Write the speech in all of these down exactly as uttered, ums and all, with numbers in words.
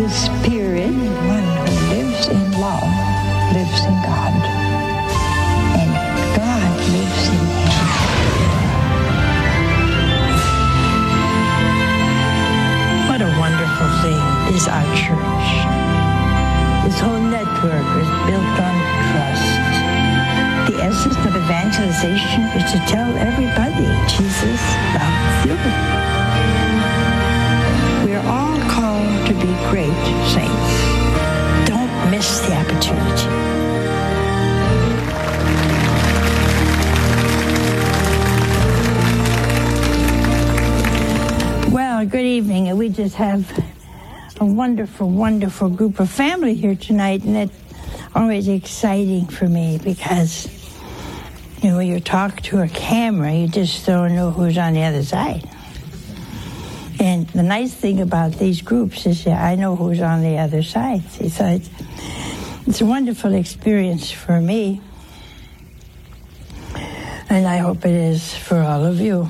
this period, one who lives in love lives in God, and God lives in him. What a wonderful thing is our church. This whole network is built on trust. The essence of evangelization is to tell everybody Jesus loves you. We are all called to be great saints. Don't miss the opportunity. Well, good evening. And we just have a wonderful, wonderful group of family here tonight, and it's always exciting for me because, you know, when you talk to a camera, you just don't know who's on the other side. And the nice thing about these groups is that I know who's on the other side. See, so it's, it's a wonderful experience for me, and I hope it is for all of you.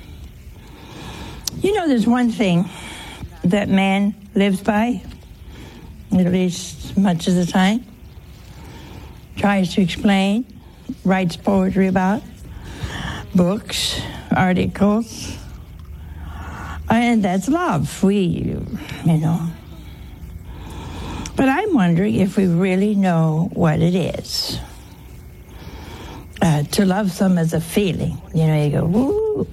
You know, there's one thing that man lives by, at least much of the time, tries to explain, writes poetry about, books, articles, and that's love. We, you know. But I'm wondering if we really know what it is. Uh, to love someone as a feeling. You know, you go, woo.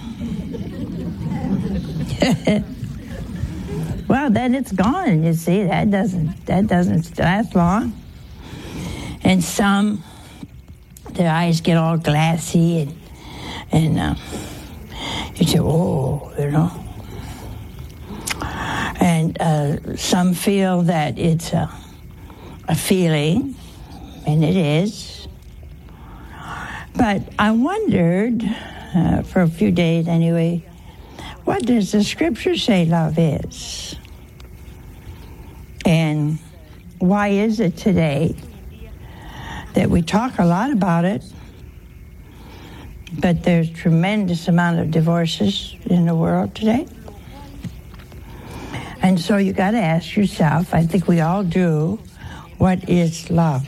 Well, then it's gone. You see, that doesn't that doesn't last long. And some, their eyes get all glassy, and and uh, you say, "Oh," you know. And uh, some feel that it's a, a feeling, and it is. But I wondered, uh, for a few days anyway, what does the Scripture say love is? And why is it today that we talk a lot about it, but there's tremendous amount of divorces in the world today? And so you got to ask yourself, I think we all do, what is love?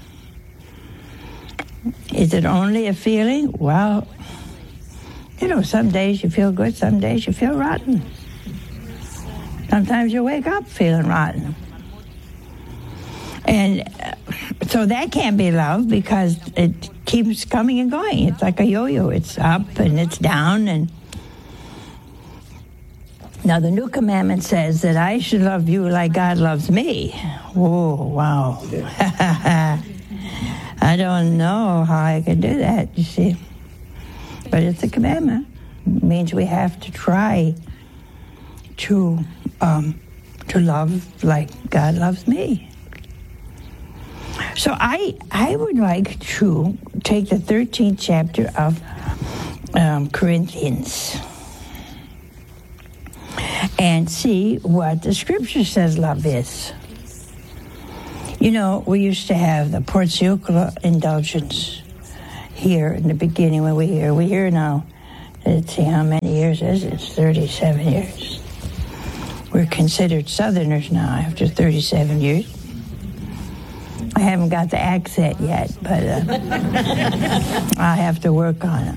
Is it only a feeling? Well, you know, some days you feel good, some days you feel rotten. Sometimes you wake up feeling rotten. And uh, so that can't be love because it keeps coming and going. It's like a yo-yo. It's up and it's down. And now the new commandment says that I should love you like God loves me. Whoa, wow. I don't know how I can do that, you see. But it's a commandment. It means we have to try to um, to love like God loves me. So I I would like to take the thirteenth chapter of um, Corinthians and see what the Scripture says love is. You know, we used to have the Porciuncula indulgence here in the beginning when we hear. We hear now, let's see how many years is it? It's thirty-seven years. We're considered Southerners now after thirty-seven years. I haven't got the accent yet, but uh, I have to work on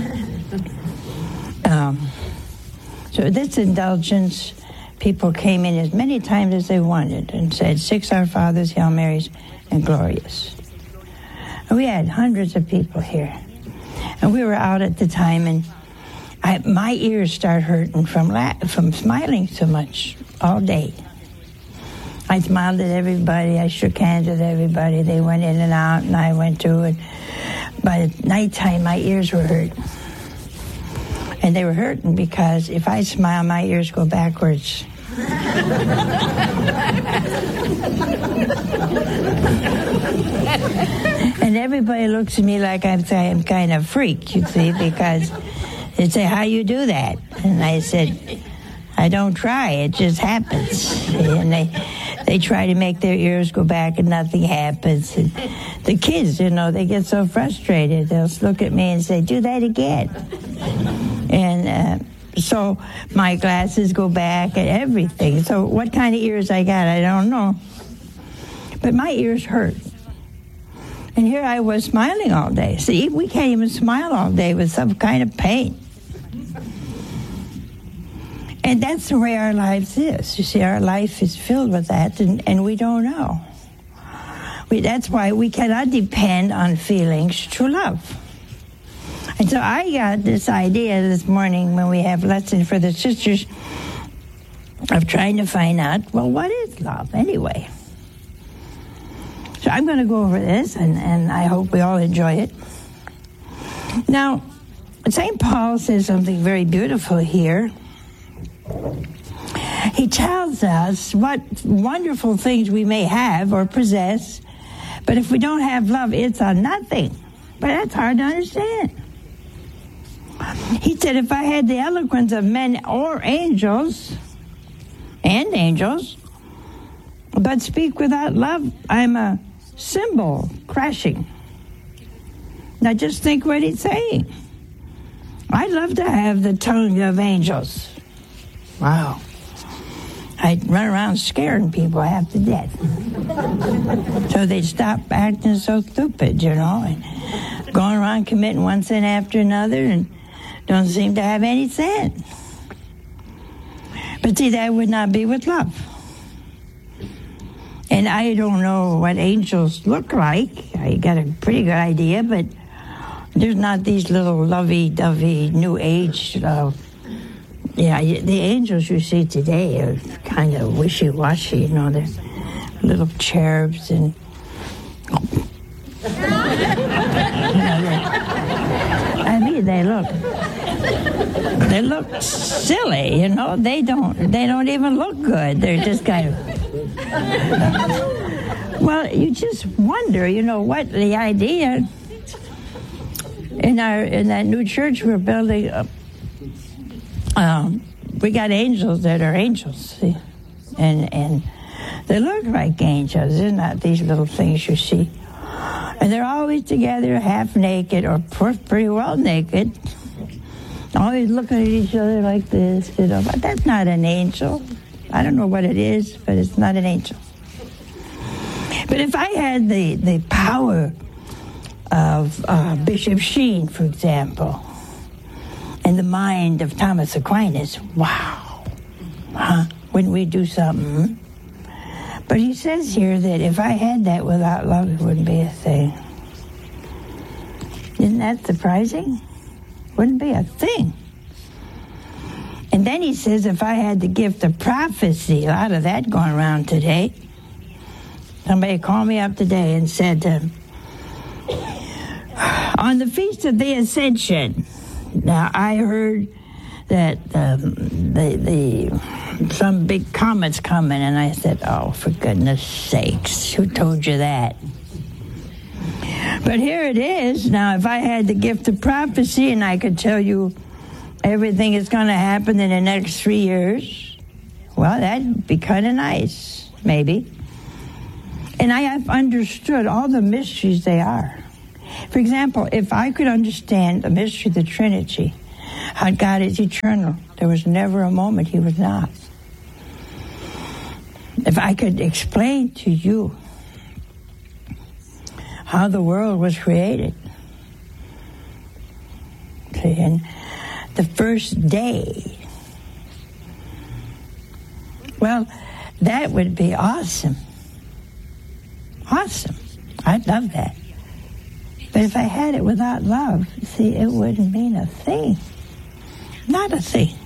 it. Um, so this indulgence, people came in as many times as they wanted and said, Six Our Fathers, Hail Marys, and Glorious. And we had hundreds of people here. And we were out at the time, and I, my ears start hurting from la- from smiling so much all day. I smiled at everybody. I shook hands with everybody. They went in and out, and I went too. And by nighttime, my ears were hurting. And they were hurting because if I smile, my ears go backwards. And everybody looks at me like I'm, I'm kind of freak, you see, because they say, how you do that? And I said, I don't try, it just happens. And they they try to make their ears go back and nothing happens. And the kids, you know, they get so frustrated. They'll look at me and say, do that again. And uh, so my glasses go back and everything. So what kind of ears I got, I don't know. But my ears hurt. And here I was smiling all day. See, we can't even smile all day with some kind of pain. And that's the way our lives is. You see, our life is filled with that, and, and we don't know. We, that's why we cannot depend on feelings to love. And so I got this idea this morning when we have lesson for the sisters of trying to find out, well, what is love anyway? So I'm going to go over this, and, and I hope we all enjoy it. Now, Saint Paul says something very beautiful here. He tells us what wonderful things we may have or possess, but if we don't have love, it's a nothing. But that's hard to understand. He said, if I had the eloquence of men or angels, and angels, but speak without love, I'm a cymbal crashing. Now just think what he's saying. I'd love to have the tongue of angels. Wow. I'd run around scaring people half to death. So they'd stop acting so stupid, you know, and going around committing one sin after another and don't seem to have any sin. But see, that would not be with love. And I don't know what angels look like. I got a pretty good idea, but there's not these little lovey-dovey new age uh, yeah, the angels you see today are kind of wishy-washy, you know, they're little cherubs and you know, I mean, they look they look silly, you know. They don't they don't even look good. They're just kind of well, you just wonder, you know, what the idea in our in that new church we're building. Uh, um, we got angels that are angels, see? and and they look like angels. They're not these little things you see. And they're always together, half naked, or pretty well naked, always looking at each other like this, you know. But that's not an angel. I don't know what it is, but it's not an angel. But if I had the, the power of uh, Bishop Sheen, for example, and the mind of Thomas Aquinas, wow, huh? Wouldn't we do something? But he says here that if I had that without love, it wouldn't be a thing. Isn't that surprising? Wouldn't be a thing. And then he says, if I had the gift of prophecy, a lot of that going around today. Somebody called me up today and said, um, on the Feast of the Ascension, now I heard that um, the the some big comet's coming, and I said, oh, for goodness sakes, who told you that? But here it is. Now, if I had the gift of prophecy and I could tell you everything is going to happen in the next three years, well, that'd be kind of nice, maybe. And I have understood all the mysteries they are. For example, if I could understand the mystery of the Trinity, how God is eternal, there was never a moment he was not. If I could explain to you how the world was created, see, and the first day, well, that would be awesome. Awesome. I'd love that. But if I had it without love, see, it wouldn't mean a thing. Not a thing.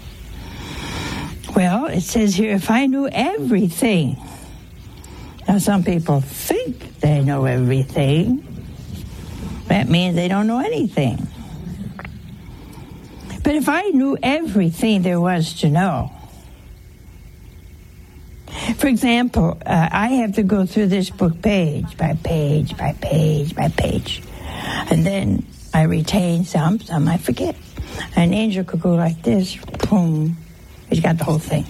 Well, it says here, if I knew everything. Now, some people think they know everything. That means they don't know anything. But if I knew everything there was to know, for example, uh, I have to go through this book page by page by page by page. And then I retain some, some I forget. An angel could go like this, boom, he's got the whole thing.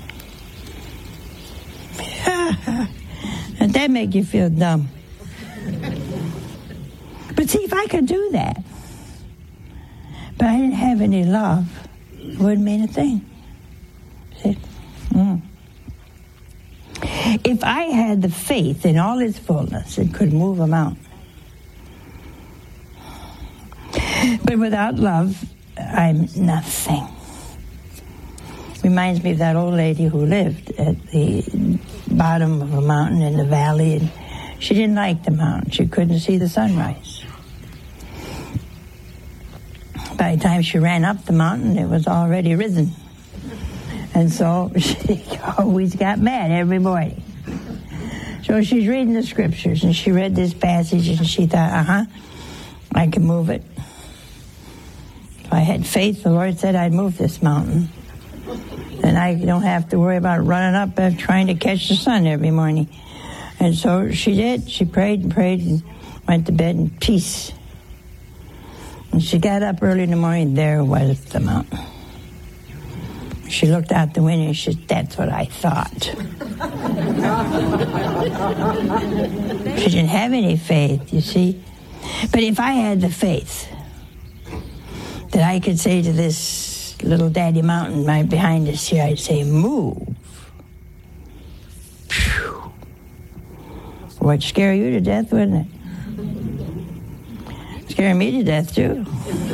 And that make you feel dumb. But see, if I could do that, but I didn't have any love, It wouldn't mean a thing. See? Mm. If I had the faith in all its fullness, it could move a mountain. But without love, I'm nothing. Reminds me of that old lady who lived at the bottom of a mountain in the valley, and she didn't like the mountain. She couldn't see the sunrise. By the time she ran up the mountain, it was already risen. And so she always got mad every morning. So she's reading the scriptures, and she read this passage, and she thought, uh-huh, I can move it. If I had faith, the Lord said I'd move this mountain. And I don't have to worry about running up and trying to catch the sun every morning. And so she did. She prayed and prayed and went to bed in peace. And she got up early in the morning, there was the mountain. She looked out the window and she said, that's what I thought. She didn't have any faith, you see. But if I had the faith that I could say to this little daddy mountain right behind us here, I'd say, move. Phew. Would scare you to death, wouldn't it? Scare me to death, too.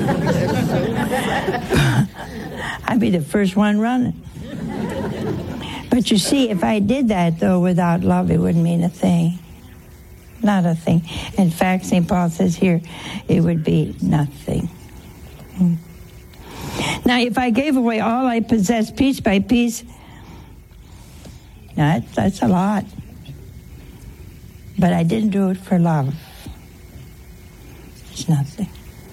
I'd be the first one running. But you see, if I did that, though, without love, it wouldn't mean a thing. Not a thing. In fact, Saint Paul says here, it would be nothing. Hmm. Now, if I gave away all I possess piece by piece, that's, that's a lot. But I didn't do it for love. It's nothing.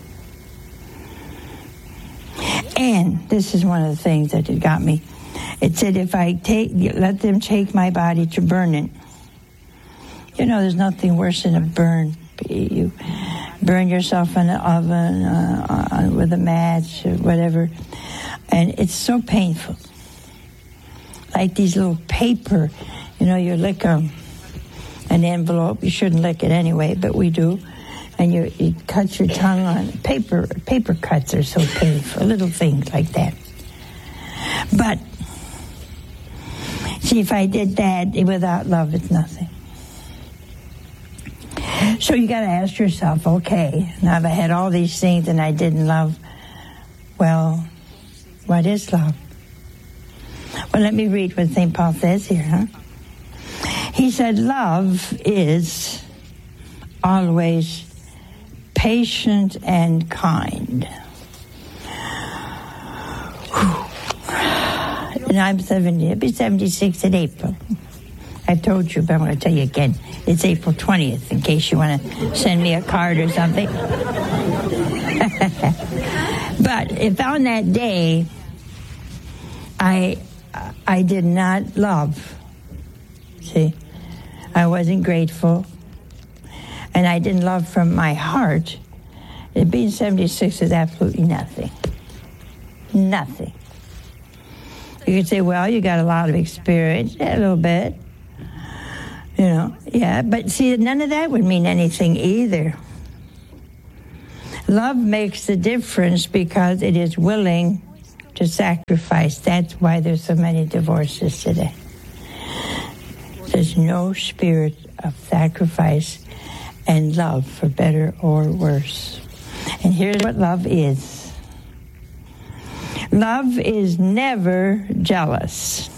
And this is one of the things that it got me. It said, if I take, let them take my body to burn it. You know, there's nothing worse than a burn. You burn yourself in the oven uh, with a match or whatever. And it's so painful. Like these little paper, you know, you lick um, an envelope. You shouldn't lick it anyway, but we do. And you, you cut your tongue on paper. Paper cuts are so painful, little things like that. But, see, if I did that without love, it's nothing. So you got to ask yourself, okay, now if I had all these things and I didn't love, well, what is love? Well, let me read what Saint Paul says here, huh? He said, love is always patient and kind. Whew. And I'm seventy, I'll be seventy-six in April. I've told you, but I'm going to tell you again. It's April twentieth, in case you want to send me a card or something. But if on that day, I I did not love, see, I wasn't grateful, and I didn't love from my heart, it being seventy-six is absolutely nothing. Nothing. You could say, well, you got a lot of experience, yeah, a little bit. You know, yeah, but see, none of that would mean anything either. Love makes the difference because it is willing to sacrifice. That's why there's so many divorces today. There's no spirit of sacrifice and love, for better or worse. And here's what love is. Love is never jealous.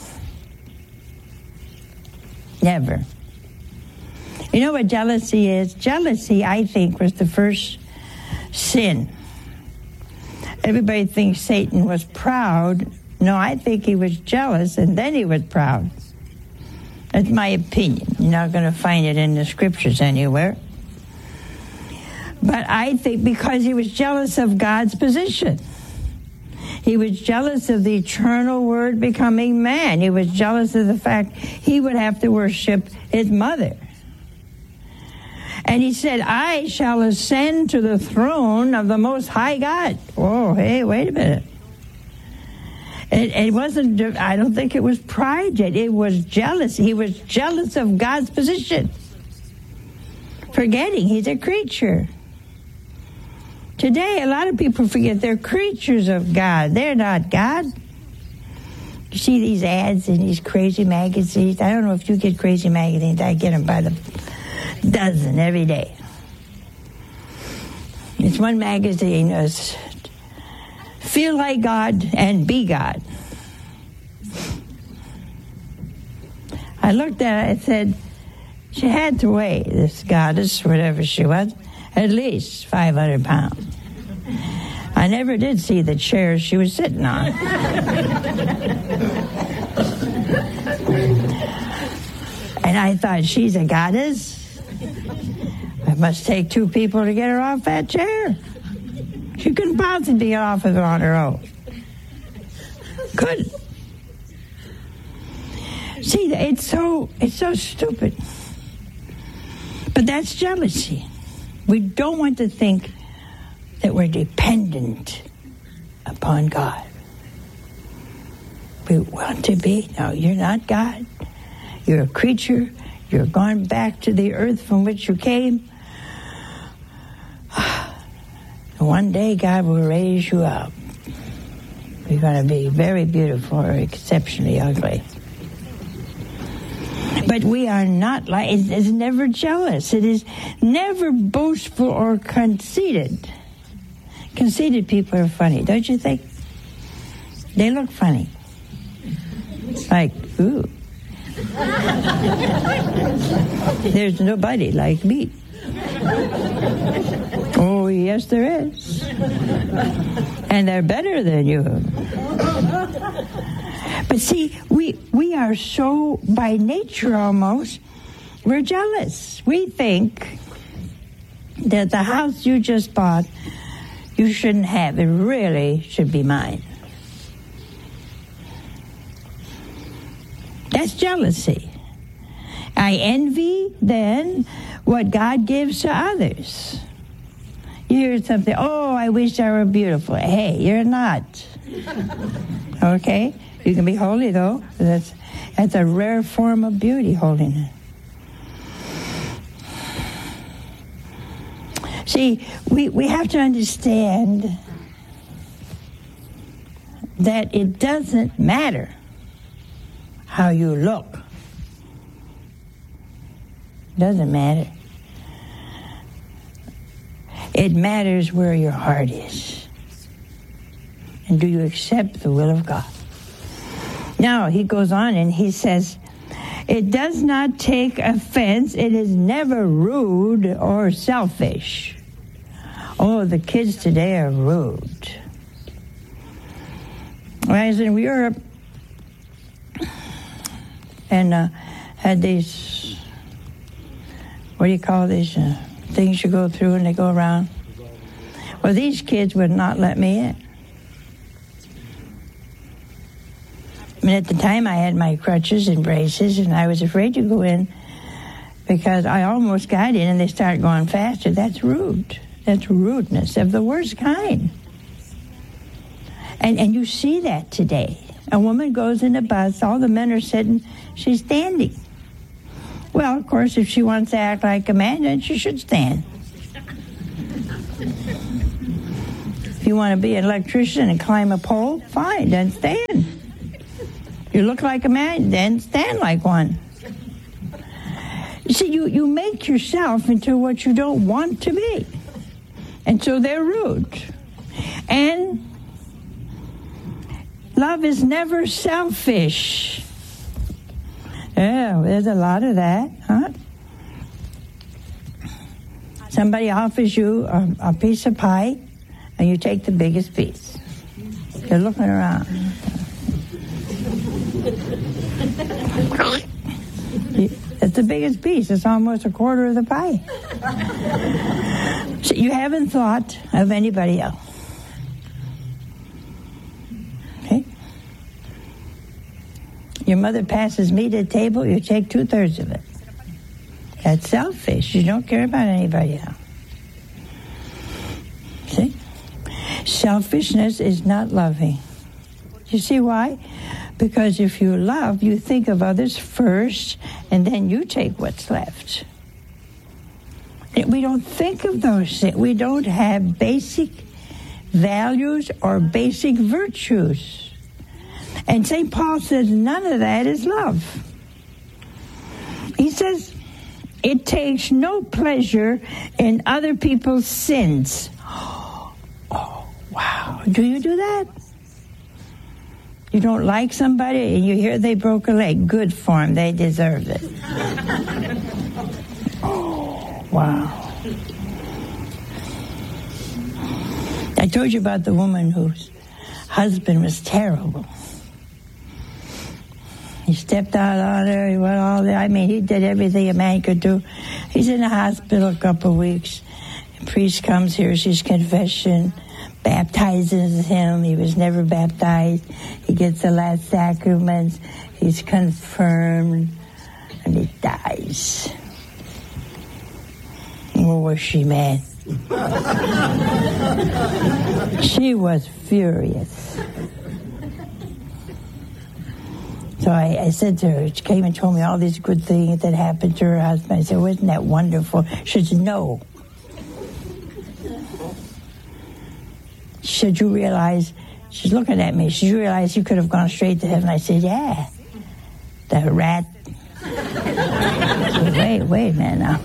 Never. You know what jealousy is? Jealousy, I think, was the first sin. Everybody thinks Satan was proud. No, I think he was jealous, and then he was proud. That's my opinion. You're not going to find it in the scriptures anywhere. But I think because he was jealous of God's position. He was jealous of the eternal Word becoming man. He was jealous of the fact he would have to worship his mother. And he said, I shall ascend to the throne of the Most High God. Oh, hey, wait a minute. It, it wasn't, I don't think it was pride yet. It was jealousy. He was jealous of God's position. Forgetting he's a creature. Today, a lot of people forget they're creatures of God. They're not God. You see these ads in these crazy magazines. I don't know if you get crazy magazines. I get them by the dozen every day. It's one magazine is Feel Like God and Be God. I looked at it, I said, she had to weigh, this goddess, whatever she was, at least five hundred pounds. I never did see the chair she was sitting on. And I thought, she's a goddess? It must take two people to get her off that chair. She couldn't possibly get off of it on her own. Couldn't. See, it's so, it's so stupid. But that's jealousy. We don't want to think that we're dependent upon God. We want to be. No, you're not God. You're a creature. You're gone back to the earth from which you came. One day God will raise you up. You're going to be very beautiful or exceptionally ugly. But we are not like, it's never jealous. It is never boastful or conceited. Conceited people are funny, don't you think? They look funny. Like, ooh. There's nobody like me. Oh, yes, there is. And they're better than you. But see, we we are so, by nature almost, we're jealous. We think that the house you just bought, you shouldn't have. It really should be mine. That's jealousy. I envy, then, what God gives to others. You hear something, oh, I wish I were beautiful. Hey, you're not. Okay? You can be holy, though. That's, that's a rare form of beauty, holiness. See, we, we have to understand that it doesn't matter how you look. It doesn't matter. It matters where your heart is. And do you accept the will of God? Now, he goes on and he says, it does not take offense. It is never rude or selfish. Oh, the kids today are rude. When I was in Europe and uh, had these, what do you call these uh, things you go through and they go around? Well, these kids would not let me in. I mean, at the time I had my crutches and braces, and I was afraid to go in because I almost got in and they started going faster. That's rude. That's rudeness of the worst kind. And and you see that today. A woman goes in a bus, all the men are sitting, she's standing. Well, of course, if she wants to act like a man, then she should stand. If you want to be an electrician and climb a pole, fine, then stand. You look like a man, then stand like one. You see, you, you make yourself into what you don't want to be. And so they're rude. And love is never selfish. Yeah, there's a lot of that, huh? Somebody offers you a, a piece of pie, and you take the biggest piece. You're looking around. It's the biggest piece. It's almost a quarter of the pie. So you haven't thought of anybody else. Okay? Your mother passes meat at the table, you take two-thirds of it. That's selfish. You don't care about anybody else. See? Selfishness is not loving. You see why? Because if you love, you think of others first, and then you take what's left. We don't think of those things. We don't have basic values or basic virtues. And Saint Paul says none of that is love. He says it takes no pleasure in other people's sins. Oh, wow. Do you do that? You don't like somebody and you hear they broke a leg. Good for them. They deserve it. Oh, wow. I told you about the woman whose husband was terrible. He stepped out on her. He went all there. I mean, he did everything a man could do. He's in the hospital a couple of weeks. The priest comes, hears his confession, baptizes him. He was never baptized. He gets the last sacraments. He's confirmed, and he dies. Oh, was she mad? She was furious. So I, I said to her, she came and told me all these good things that happened to her husband. I said, wasn't that wonderful? She said, no. She said, you realize, she's looking at me, she said, you realize you could have gone straight to heaven? I said, yeah. The rat. Said, wait, wait a minute now.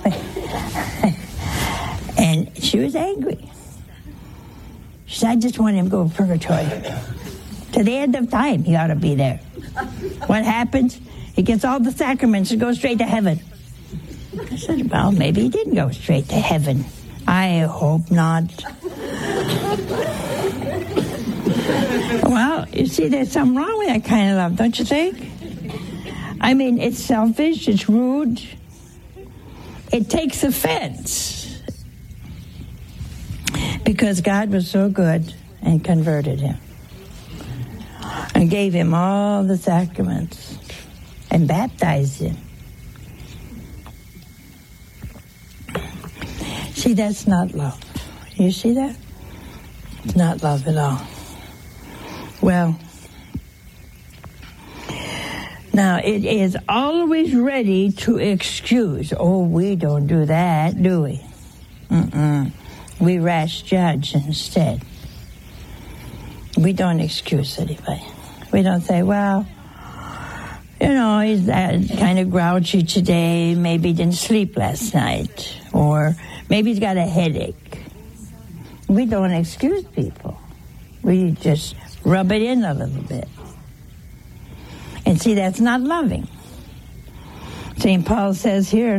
And she was angry. She said, I just want him to go to purgatory. To the end of time, he ought to be there. What happens? He gets all the sacraments and goes straight to heaven. I said, well, maybe he didn't go straight to heaven. I hope not. Well, you see, there's something wrong with that kind of love, don't you think? I mean, it's selfish, it's rude, it takes offense. Because God was so good and converted him. And gave him all the sacraments and baptized him. See, that's not love. You see that? It's not love at all. Well, now it is always ready to excuse. Oh, we don't do that, do we? Mm-mm. We rash judge instead. We don't excuse anybody. We don't say, well, you know, he's kind of grouchy today. Maybe he didn't sleep last night. Or maybe he's got a headache. We don't excuse people. We just rub it in a little bit. And see, that's not loving. Saint Paul says here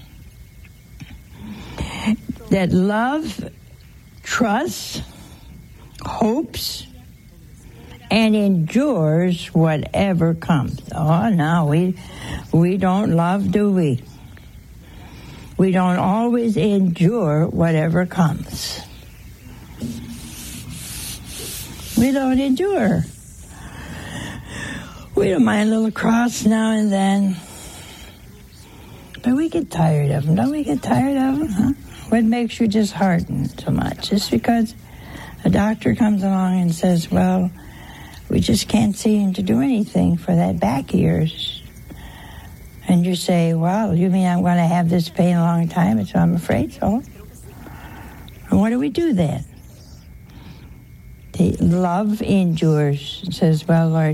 that love trusts, hopes, and endures whatever comes. Oh, no, we we don't love, do we? We don't always endure whatever comes. We don't endure. We don't mind a little cross now and then. But we get tired of them. Don't we get tired of them, huh? What makes you disheartened so much? Just because a doctor comes along and says, well, we just can't seem to do anything for that back of yours. And you say, well, you mean I'm going to have this pain a long time, and so I'm afraid so? And what do we do then? The love endures and says, well, Lord,